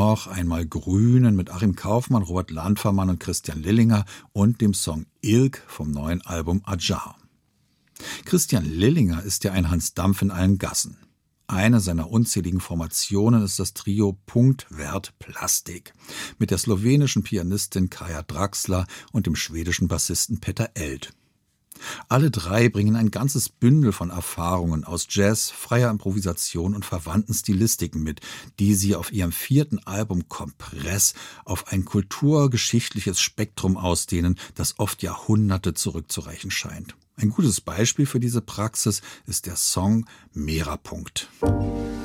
noch einmal Grünen mit Achim Kaufmann, Robert Landfermann und Christian Lillinger und dem Song Ilk vom neuen Album Ajar. Christian Lillinger ist ja ein Hans Dampf in allen Gassen. Eine seiner unzähligen Formationen ist das Trio Punktwert Plastik mit der slowenischen Pianistin Kaja Draxler und dem schwedischen Bassisten Peter Eld. Alle drei bringen ein ganzes Bündel von Erfahrungen aus Jazz, freier Improvisation und verwandten Stilistiken mit, die sie auf ihrem 4. Album Kompress auf ein kulturgeschichtliches Spektrum ausdehnen, das oft Jahrhunderte zurückzureichen scheint. Ein gutes Beispiel für diese Praxis ist der Song Meerapunkt.